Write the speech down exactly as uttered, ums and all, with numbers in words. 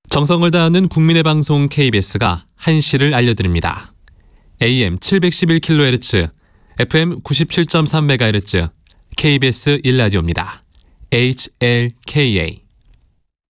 정성을 다하는 국민의 방송 케이비에스가 한시를 알려드립니다. 에이엠 칠백십일 킬로헤르츠, 에프엠 구십칠 점 삼 메가헤르츠, 케이비에스 일 라디오입니다. 에이치엘케이에이